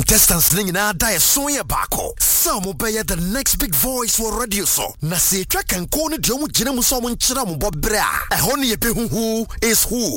contestants ningina die soye bako. Some obey the next big voice for radio so. Na se track and kone diomu jina muso munchira mubobra. Ehoni yepe who is who.